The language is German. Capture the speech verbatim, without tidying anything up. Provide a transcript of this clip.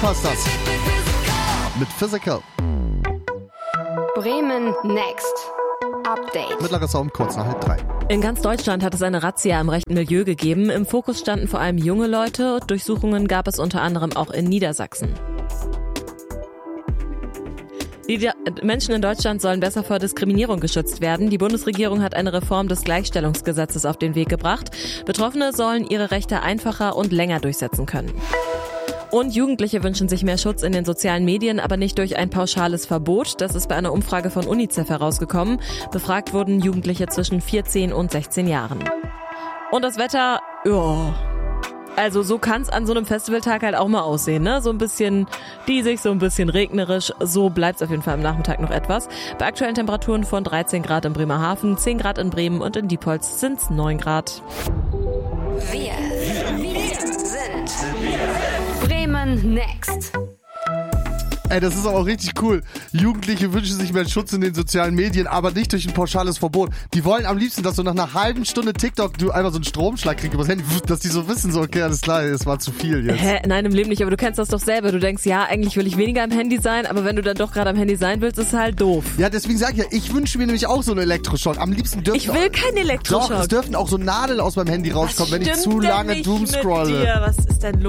passt das. Mit Physical. Bremen Next. Update. Mittlerer Sound kurz nach halb drei. In ganz Deutschland hat es eine Razzia im rechten Milieu gegeben. Im Fokus standen vor allem junge Leute. Durchsuchungen gab es unter anderem auch in Niedersachsen. Die Menschen in Deutschland sollen besser vor Diskriminierung geschützt werden. Die Bundesregierung hat eine Reform des Gleichstellungsgesetzes auf den Weg gebracht. Betroffene sollen ihre Rechte einfacher und länger durchsetzen können. Und Jugendliche wünschen sich mehr Schutz in den sozialen Medien, aber nicht durch ein pauschales Verbot. Das ist bei einer Umfrage von UNICEF herausgekommen. Befragt wurden Jugendliche zwischen vierzehn und sechzehn Jahren. Und das Wetter, ja... Also so kann es an so einem Festivaltag halt auch mal aussehen, ne? So ein bisschen diesig, so ein bisschen regnerisch. So bleibt es auf jeden Fall am Nachmittag noch etwas. Bei aktuellen Temperaturen von dreizehn Grad in Bremerhaven, zehn Grad in Bremen und in Diepholz sind es neun Grad. Wir, wir sind Bremen Next. Ey, das ist aber auch richtig cool. Jugendliche wünschen sich mehr Schutz in den sozialen Medien, aber nicht durch ein pauschales Verbot. Die wollen am liebsten, dass du nach einer halben Stunde TikTok du einfach so einen Stromschlag kriegst übers Handy, dass die so wissen, so okay, alles klar, es war zu viel jetzt. Hä? Nein, im Leben nicht, aber du kennst das doch selber. Du denkst, ja, eigentlich will ich weniger am Handy sein, aber wenn du dann doch gerade am Handy sein willst, ist es halt doof. Ja, deswegen sag ich ja, ich wünsche mir nämlich auch so einen Elektroschock. Am liebsten dürfen Ich will keinen Elektroschock. Doch, es dürfen auch so Nadeln aus meinem Handy rauskommen, wenn ich zu lange doomscrolle. Was ist denn los?